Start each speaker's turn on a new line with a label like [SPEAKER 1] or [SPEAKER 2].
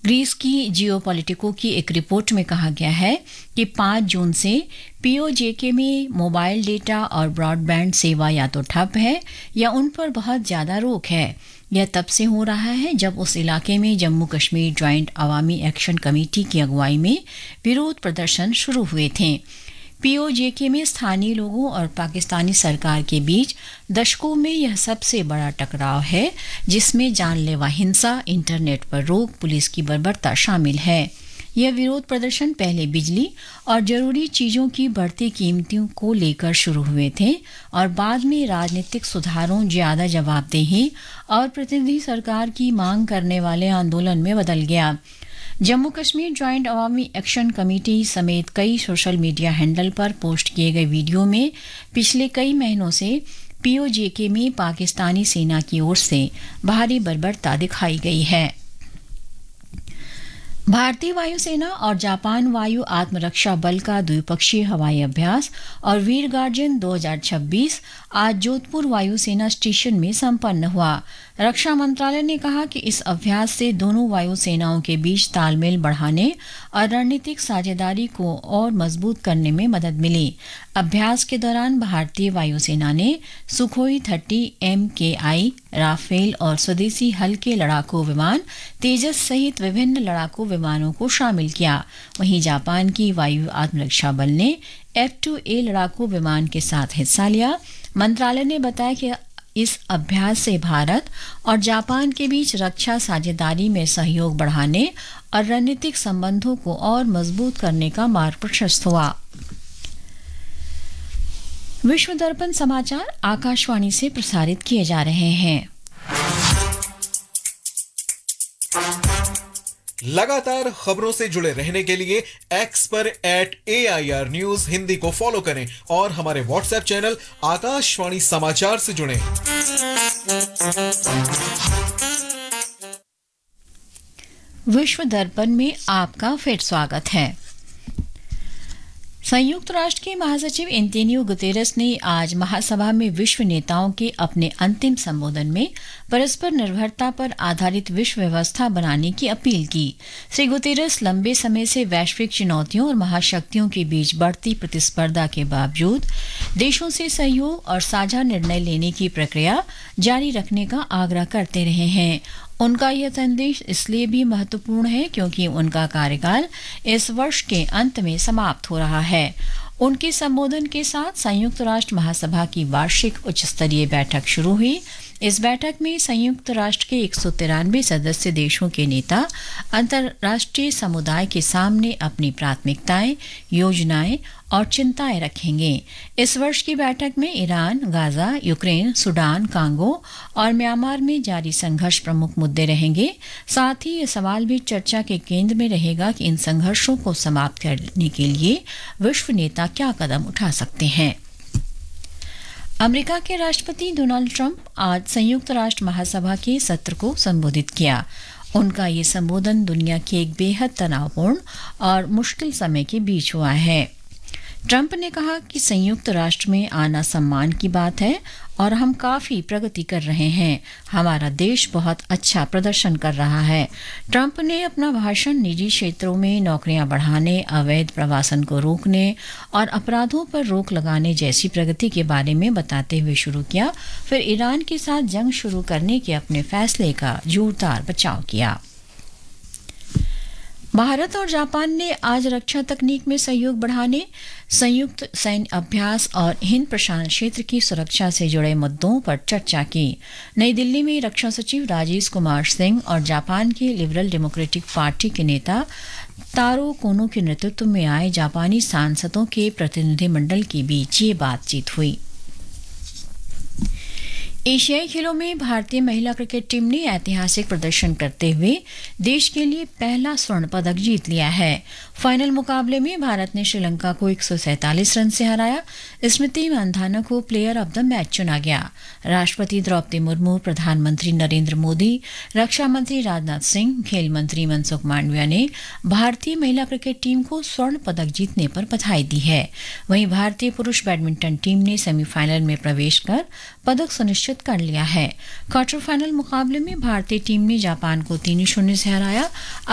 [SPEAKER 1] Greece की जियोपॉलिटिको की एक रिपोर्ट में कहा गया है कि 5 जून से पीओजेके में मोबाइल डेटा और ब्रॉडबैंड सेवा या तो ठप है या उन पर बहुत ज़्यादा रोक है। यह तब से हो रहा है जब उस इलाके में जम्मू कश्मीर ज्वाइंट अवामी एक्शन कमेटी की अगुवाई में विरोध प्रदर्शन शुरू हुए थे। पीओजेके में स्थानीय लोगों और पाकिस्तानी सरकार के बीच दशकों में यह सबसे बड़ा टकराव है, जिसमें जानलेवा हिंसा, इंटरनेट पर रोक, पुलिस की बर्बरता शामिल है। यह विरोध प्रदर्शन पहले बिजली और जरूरी चीजों की बढ़ती कीमतों को लेकर शुरू हुए थे और बाद में राजनीतिक सुधारों, ज्यादा जवाबदेही और प्रतिनिधि सरकार की मांग करने वाले आंदोलन में बदल गया। जम्मू कश्मीर ज्वाइंट अवामी एक्शन कमेटी समेत कई सोशल मीडिया हैंडल पर पोस्ट किए गए वीडियो में पिछले कई महीनों से पीओजेके में पाकिस्तानी सेना की ओर से भारी बर्बरता दिखाई गई है। भारतीय वायुसेना और जापान वायु आत्मरक्षा बल का द्विपक्षीय हवाई अभ्यास और वीर गार्जन 2026 आज जोधपुर वायुसेना स्टेशन में संपन्न हुआ। रक्षा मंत्रालय ने कहा कि इस अभ्यास से दोनों वायुसेनाओं के बीच तालमेल बढ़ाने और रणनीतिक साझेदारी को और मजबूत करने में मदद मिली। अभ्यास के दौरान भारतीय वायुसेना ने सुखोई 30 MKI, राफेल और स्वदेशी हल्के लड़ाकू विमान तेजस सहित विभिन्न लड़ाकू विमानों को शामिल किया। वहीं जापान की वायु आत्मरक्षा बल ने F-2A लड़ाकू विमान के साथ हिस्सा लिया। मंत्रालय ने बताया कि इस अभ्यास से भारत और जापान के बीच रक्षा साझेदारी में सहयोग बढ़ाने और रणनीतिक संबंधों को और मजबूत करने का मार्ग प्रशस्त हुआ। विश्व दर्पण समाचार आकाशवाणी से प्रसारित किए जा रहे हैं।
[SPEAKER 2] लगातार खबरों से जुड़े रहने के लिए एक्स पर @AIR News हिंदी को फॉलो करें और हमारे व्हाट्सएप चैनल आकाशवाणी समाचार से जुड़ें।
[SPEAKER 1] विश्व दर्पण में आपका फिर स्वागत है। संयुक्त राष्ट्र के महासचिव एंटोनियो गुतेरेस ने आज महासभा में विश्व नेताओं के अपने अंतिम संबोधन में परस्पर निर्भरता पर आधारित विश्व व्यवस्था बनाने की अपील की। श्री गुतेरेस लंबे समय से वैश्विक चुनौतियों और महाशक्तियों के बीच बढ़ती प्रतिस्पर्धा के बावजूद देशों से सहयोग और साझा निर्णय लेने की प्रक्रिया जारी रखने का आग्रह करते रहे हैं। उनका यह संदेश इसलिए भी महत्वपूर्ण है क्योंकि उनका कार्यकाल इस वर्ष के अंत में समाप्त हो रहा है। उनके संबोधन के साथ संयुक्त राष्ट्र महासभा की वार्षिक उच्च स्तरीय बैठक शुरू हुई। इस बैठक में संयुक्त राष्ट्र के 193 सदस्य देशों के नेता अंतर्राष्ट्रीय समुदाय के सामने अपनी प्राथमिकताएं, योजनाएं और चिंताएं रखेंगे। इस वर्ष की बैठक में Iran, Gaza, Ukraine, Sudan, Congo और म्यांमार में जारी संघर्ष प्रमुख मुद्दे रहेंगे। साथ ही ये सवाल भी चर्चा के केंद्र में रहेगा कि इन संघर्षों को समाप्त करने के लिए विश्व नेता क्या कदम उठा सकते हैं। अमेरिका के राष्ट्रपति डोनाल्ड ट्रंप आज संयुक्त राष्ट्र महासभा के सत्र को संबोधित किया। उनका ये संबोधन दुनिया के एक बेहद तनावपूर्ण और मुश्किल समय के बीच हुआ है। ट्रंप ने कहा कि संयुक्त राष्ट्र में आना सम्मान की बात है और हम काफी प्रगति कर रहे हैं। हमारा देश बहुत अच्छा प्रदर्शन कर रहा है। ट्रंप ने अपना भाषण निजी क्षेत्रों में नौकरियां बढ़ाने, अवैध प्रवासन को रोकने और अपराधों पर रोक लगाने जैसी प्रगति के बारे में बताते हुए शुरू किया। फिर ईरान के साथ जंग शुरू करने के अपने फैसले का जोरदार बचाव किया। भारत और जापान ने आज रक्षा तकनीक में सहयोग बढ़ाने, संयुक्त सैन्य अभ्यास और हिंद प्रशांत क्षेत्र की सुरक्षा से जुड़े मुद्दों पर चर्चा की। नई दिल्ली में रक्षा सचिव राजेश कुमार सिंह और जापान के लिबरल डेमोक्रेटिक पार्टी के नेता तारो कोनो के नेतृत्व में आए जापानी सांसदों के प्रतिनिधिमंडल के बीच ये बातचीत हुई। एशियाई खेलों में भारतीय महिला क्रिकेट टीम ने ऐतिहासिक प्रदर्शन करते हुए देश के लिए पहला स्वर्ण पदक जीत लिया है। फाइनल मुकाबले में भारत ने श्रीलंका को 147 रन से हराया। स्मृति मंधाना को प्लेयर ऑफ द मैच चुना गया। राष्ट्रपति द्रौपदी मुर्मू, प्रधानमंत्री नरेंद्र मोदी, रक्षा मंत्री राजनाथ सिंह, खेल मंत्री मनसुख मांडविया ने भारतीय महिला क्रिकेट टीम को स्वर्ण पदक जीतने पर बधाई दी है। वहीं भारतीय पुरुष बैडमिंटन टीम ने सेमीफाइनल में प्रवेश कर पदक सुनिश्चित कर लिया है। क्वार्टर फाइनल मुकाबले में भारतीय टीम ने जापान को 3-0 से हराया।